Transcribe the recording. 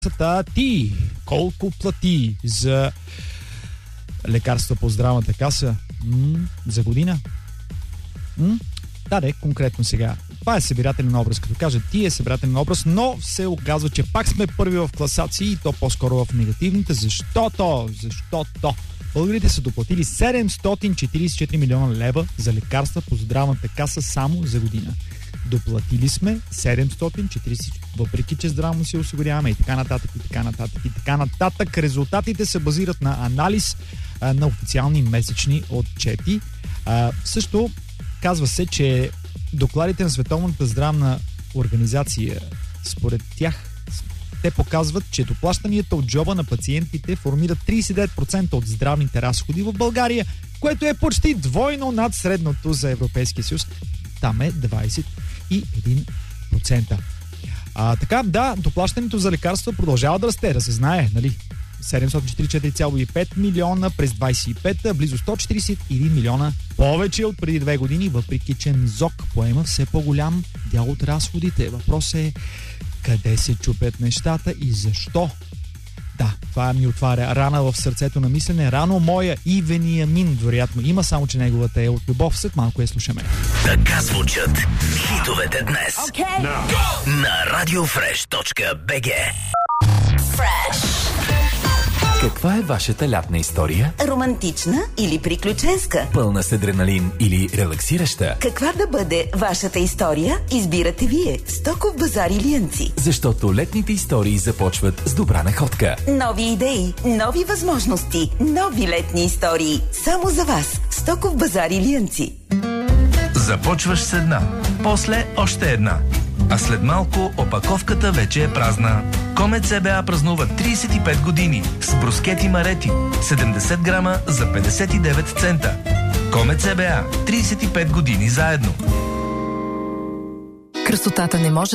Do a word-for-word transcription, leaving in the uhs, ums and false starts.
Ти колко плати за лекарства по здравната каса М- за година? М- да, де, конкретно сега. Това е събирателен образ. Като кажа ти е събирателен образ, но се оказва, че пак сме първи в класации и то по-скоро в негативните. Защото? Защото българите са доплатили седемстотин четирийсет и четири милиона лева за лекарства по здравната каса само за година. Доплатили сме седемстотин четирийсет и четири, въпреки че здравно си осигуряваме и така нататък, и така нататък, и така нататък. Резултатите се базират на анализ а, на официални месечни отчети. А, също казва се, че докладите на Световната здравна организация, според тях, те показват, че доплащанията от джоба на пациентите формират трийсет и девет процента от здравните разходи в България, което е почти двойно над средното за Европейския съюз. Там е двайсет и един процента. А, така, да, доплащането за лекарства продължава да расте, да се знае, нали? седемстотин четирийсет и четири цяло и пет милиона през двайсет и пета, близо сто четирийсет и един милиона повече от преди две години, въпреки че НЗОК поема все по-голям дял от разходите. Въпрос е къде се чупят нещата и защо? Да, това ми отваря рана в сърцето на мислене. Рано моя и Вениамин, вероятно има, само че неговата е от любов. След малко я слушаме. Така звучат хитовете днес. Okay. No. На радиофреш точка би джи. Fresh. Каква е вашата лятна история? Романтична или приключенска? Пълна с адреналин или релаксираща? Каква да бъде вашата история, избирате вие. Стоков базар Илиянци. Защото летните истории започват с добра находка. Нови идеи, нови възможности, нови летни истории. Само за вас. Стоков базар Илиянци. Започваш с една, после още една. А след малко опаковката вече е празна. Комет ЦБА празнува трийсет и пет години с брускети Марети. седемдесет грама за петдесет и девет цента. Комет ЦБА. трийсет и пет години заедно. Красотата не може